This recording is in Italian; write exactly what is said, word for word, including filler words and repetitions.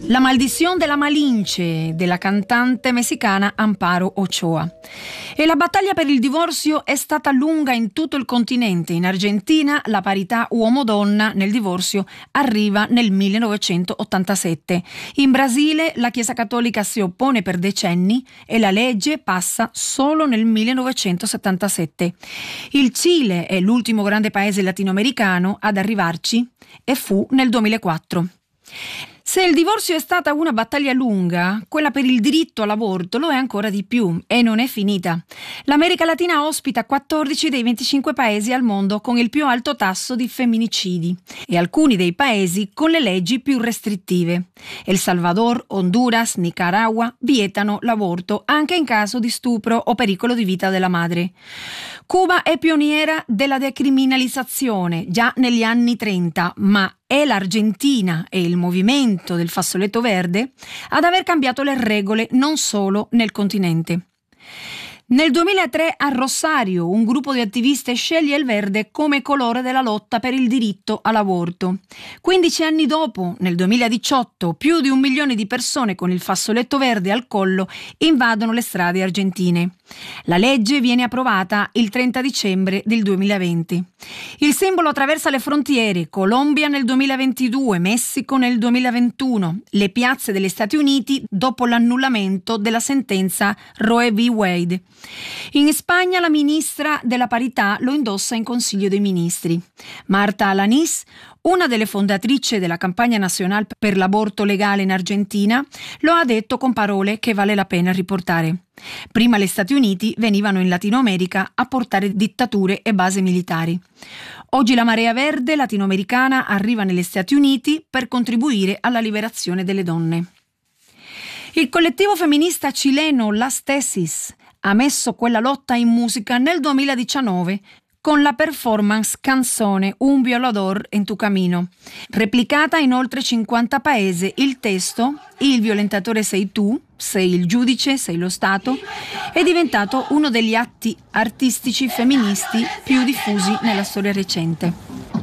La maldición de la Malinche della cantante messicana Amparo Ochoa. E la battaglia per il divorzio è stata lunga in tutto il continente. In Argentina la parità uomo-donna nel divorzio arriva nel millenovecentottantasette. In Brasile la Chiesa Cattolica si oppone per decenni e la legge passa solo nel millenovecentosettantasette. Il Cile è l'ultimo grande paese latinoamericano ad arrivarci e fu nel duemilaquattro. Se il divorzio è stata una battaglia lunga, quella per il diritto all'aborto lo è ancora di più e non è finita. L'America Latina ospita quattordici dei venticinque paesi al mondo con il più alto tasso di femminicidi e alcuni dei paesi con le leggi più restrittive. El Salvador, Honduras, Nicaragua vietano l'aborto anche in caso di stupro o pericolo di vita della madre. Cuba è pioniera della decriminalizzazione già negli anni trenta, ma è l'Argentina e il movimento del fazzoletto verde ad aver cambiato le regole non solo nel continente. Nel duemilatré a Rosario un gruppo di attiviste sceglie il verde come colore della lotta per il diritto all'aborto. quindici anni dopo, nel duemiladiciotto, più di un milione di persone con il fazzoletto verde al collo invadono le strade argentine. La legge viene approvata il trenta dicembre del duemilaventi. Il simbolo attraversa le frontiere: Colombia nel duemilaventidue, Messico nel duemilaventuno, le piazze degli Stati Uniti dopo l'annullamento della sentenza Roe v. Wade. In Spagna la ministra della parità lo indossa in Consiglio dei Ministri. Marta Alanís, una delle fondatrici della campagna nazionale per l'aborto legale in Argentina, lo ha detto con parole che vale la pena riportare. Prima gli Stati Uniti venivano in Latino America a portare dittature e basi militari. Oggi la marea verde latinoamericana arriva negli Stati Uniti per contribuire alla liberazione delle donne. Il collettivo femminista cileno Las Tesis ha messo quella lotta in musica nel duemiladiciannove con la performance canzone Un violador en tu camino. Replicata in oltre cinquanta paesi, il testo Il violentatore sei tu, sei il giudice, sei lo Stato è diventato uno degli atti artistici femministi più diffusi nella storia recente.